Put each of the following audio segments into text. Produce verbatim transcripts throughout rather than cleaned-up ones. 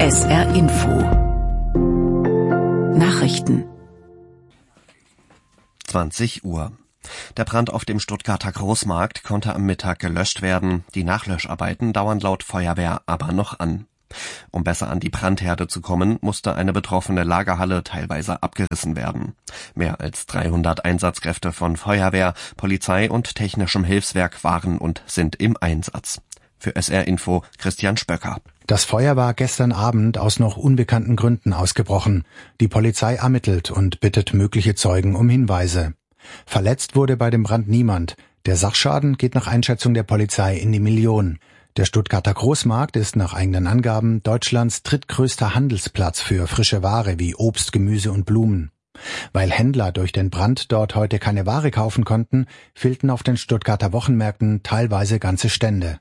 S R Info Nachrichten zwanzig Uhr. Der Brand auf dem Stuttgarter Großmarkt konnte am Mittag gelöscht werden. Die Nachlöscharbeiten dauern laut Feuerwehr aber noch an. Um besser an die Brandherde zu kommen, musste eine betroffene Lagerhalle teilweise abgerissen werden. Mehr als dreihundert Einsatzkräfte von Feuerwehr, Polizei und technischem Hilfswerk waren und sind im Einsatz. Für S R Info Christian Spöcker. Das Feuer war gestern Abend aus noch unbekannten Gründen ausgebrochen. Die Polizei ermittelt und bittet mögliche Zeugen um Hinweise. Verletzt wurde bei dem Brand niemand. Der Sachschaden geht nach Einschätzung der Polizei in die Millionen. Der Stuttgarter Großmarkt ist nach eigenen Angaben Deutschlands drittgrößter Handelsplatz für frische Ware wie Obst, Gemüse und Blumen. Weil Händler durch den Brand dort heute keine Ware kaufen konnten, fehlten auf den Stuttgarter Wochenmärkten teilweise ganze Stände.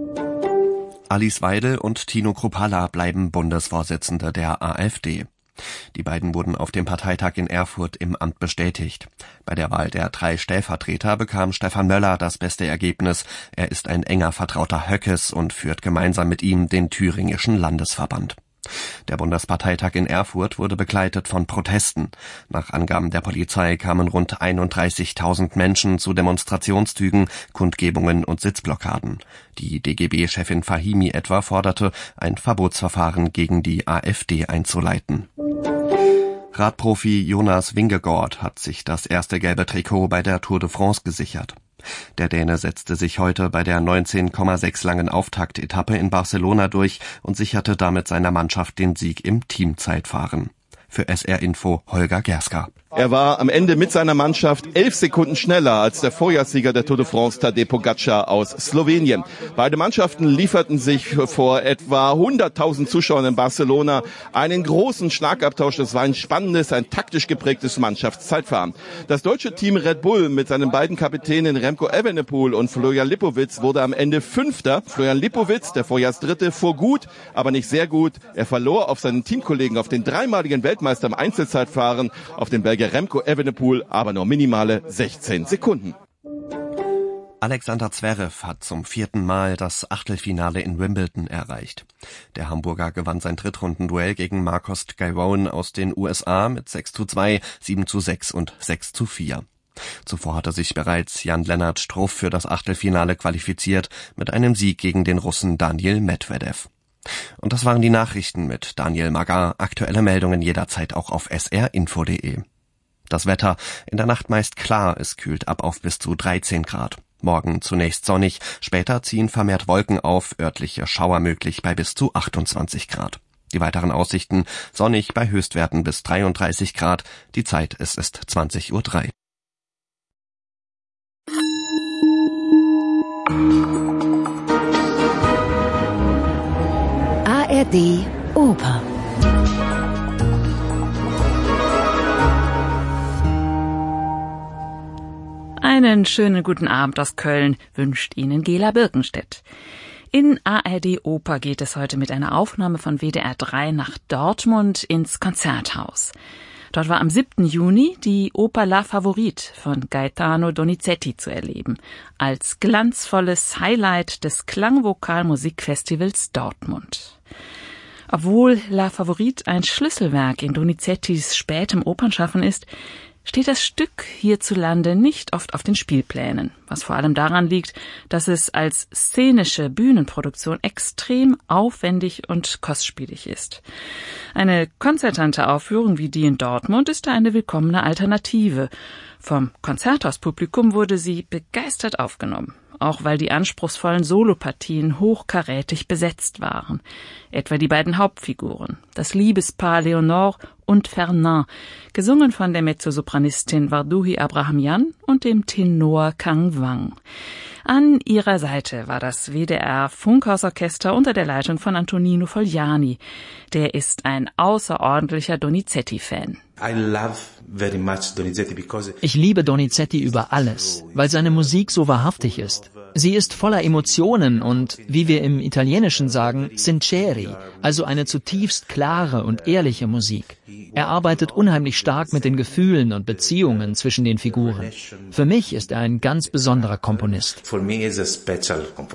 Alice Weidel und Tino Kruppalla bleiben Bundesvorsitzende der AfD. Die beiden wurden auf dem Parteitag in Erfurt im Amt bestätigt. Bei der Wahl der drei Stellvertreter bekam Stefan Möller das beste Ergebnis. Er ist ein enger Vertrauter Höckes und führt gemeinsam mit ihm den thüringischen Landesverband. Der Bundesparteitag in Erfurt wurde begleitet von Protesten. Nach Angaben der Polizei kamen rund einunddreißigtausend Menschen zu Demonstrationszügen, Kundgebungen und Sitzblockaden. Die D G B-Chefin Fahimi etwa forderte, ein Verbotsverfahren gegen die AfD einzuleiten. Radprofi Jonas Vingegaard hat sich das erste gelbe Trikot bei der Tour de France gesichert. Der Däne setzte sich heute bei der neunzehn Komma sechs langen Auftaktetappe in Barcelona durch und sicherte damit seiner Mannschaft den Sieg im Teamzeitfahren. Für S R Info Holger Gerska. Er war am Ende mit seiner Mannschaft elf Sekunden schneller als der Vorjahrssieger der Tour de France, Tadej Pogačar aus Slowenien. Beide Mannschaften lieferten sich vor etwa hunderttausend Zuschauern in Barcelona einen großen Schlagabtausch. Das war ein spannendes, ein taktisch geprägtes Mannschaftszeitfahren. Das deutsche Team Red Bull mit seinen beiden Kapitänen Remco Evenepoel und Florian Lipowitz wurde am Ende Fünfter. Florian Lipowitz, der Vorjahrsdritte, fuhr gut, aber nicht sehr gut. Er verlor auf seinen Teamkollegen, auf den dreimaligen Weltmeister im Einzelzeitfahren, auf den Belgier Remco Evenepoel, aber nur minimale sechzehn Sekunden. Alexander Zverev hat zum vierten Mal das Achtelfinale in Wimbledon erreicht. Der Hamburger gewann sein Drittrundenduell gegen Marcos Giron aus den U S A mit sechs zu zwei, sieben zu sechs und sechs zu vier. Zuvor hatte sich bereits Jan-Lennart Struff für das Achtelfinale qualifiziert mit einem Sieg gegen den Russen Daniil Medvedev. Und das waren die Nachrichten mit Daniel Magar. Aktuelle Meldungen jederzeit auch auf s r info punkt de. Das Wetter: in der Nacht meist klar, es kühlt ab auf bis zu dreizehn Grad. Morgen zunächst sonnig, später ziehen vermehrt Wolken auf, örtliche Schauer möglich bei bis zu achtundzwanzig Grad. Die weiteren Aussichten: sonnig bei Höchstwerten bis dreiunddreißig Grad. Die Zeit, es ist zwanzig Uhr drei. A R D Oper. Einen schönen guten Abend aus Köln wünscht Ihnen Gela Birkenstedt. In A R D Oper geht es heute mit einer Aufnahme von W D R drei nach Dortmund ins Konzerthaus. Dort war am siebten Juni die Oper La Favorite von Gaetano Donizetti zu erleben, als glanzvolles Highlight des Klangvokalmusikfestivals Dortmund. Obwohl La Favorite ein Schlüsselwerk in Donizettis spätem Opernschaffen ist, steht das Stück hierzulande nicht oft auf den Spielplänen, was vor allem daran liegt, dass es als szenische Bühnenproduktion extrem aufwendig und kostspielig ist. Eine konzertante Aufführung wie die in Dortmund ist da eine willkommene Alternative. Vom Konzerthauspublikum wurde sie begeistert aufgenommen, auch weil die anspruchsvollen Solopartien hochkarätig besetzt waren. Etwa die beiden Hauptfiguren, das Liebespaar Leonore und Fernand, gesungen von der Mezzosopranistin Varduhi Abrahamian und dem Tenor Kang Wang. An ihrer Seite war das W D R Funkhausorchester unter der Leitung von Antonino Fogliani. Der ist ein außerordentlicher Donizetti-Fan. Ich liebe Donizetti über alles, weil seine Musik so wahrhaftig ist. Sie ist voller Emotionen und, wie wir im Italienischen sagen, sinceri, also eine zutiefst klare und ehrliche Musik. Er arbeitet unheimlich stark mit den Gefühlen und Beziehungen zwischen den Figuren. Für mich ist er ein ganz besonderer Komponist.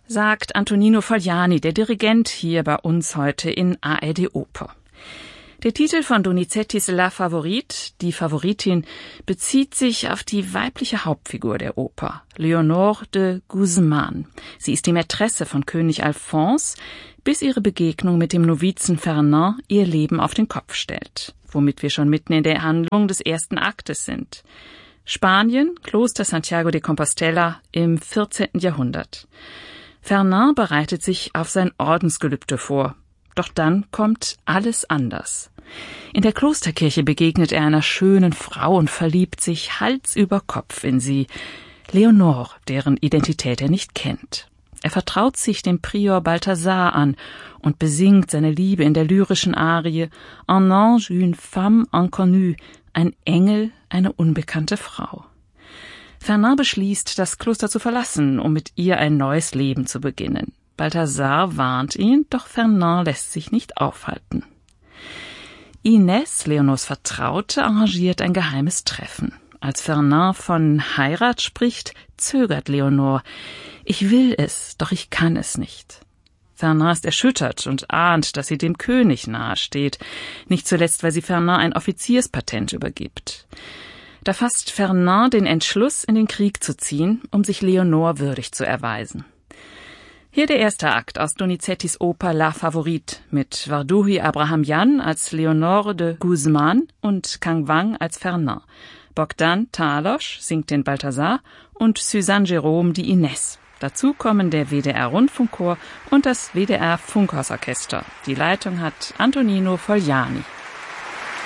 sagt Antonino Fogliani, der Dirigent hier bei uns heute in A R D Oper. Der Titel von Donizettis La Favorite, die Favoritin, bezieht sich auf die weibliche Hauptfigur der Oper, Leonore de Guzman. Sie ist die Mätresse von König Alphonse, bis ihre Begegnung mit dem Novizen Fernand ihr Leben auf den Kopf stellt, womit wir schon mitten in der Handlung des ersten Aktes sind. Spanien, Kloster Santiago de Compostela im vierzehnten Jahrhundert. Fernand bereitet sich auf sein Ordensgelübde vor. Doch dann kommt alles anders. In der Klosterkirche begegnet er einer schönen Frau und verliebt sich Hals über Kopf in sie, Leonore, deren Identität er nicht kennt. Er vertraut sich dem Prior Balthasar an und besingt seine Liebe in der lyrischen Arie Un ange, une femme inconnue, ein Engel, eine unbekannte Frau. Fernand beschließt, das Kloster zu verlassen, um mit ihr ein neues Leben zu beginnen. Balthasar warnt ihn, doch Fernand lässt sich nicht aufhalten. Inès, Leonors Vertraute, arrangiert ein geheimes Treffen. Als Fernand von Heirat spricht, zögert Leonore. Ich will es, doch ich kann es nicht. Fernand ist erschüttert und ahnt, dass sie dem König nahesteht, nicht zuletzt, weil sie Fernand ein Offizierspatent übergibt. Da fasst Fernand den Entschluss, in den Krieg zu ziehen, um sich Leonore würdig zu erweisen. Hier der erste Akt aus Donizettis Oper La Favorite mit Varduhi Abrahamian als Leonore de Guzman und Kang Wang als Fernand. Bogdan Talos singt den Balthasar und Suzanne Jerome die Inès. Dazu kommen der W D R-Rundfunkchor und das W D R-Funkhausorchester. Die Leitung hat Antonino Fogliani.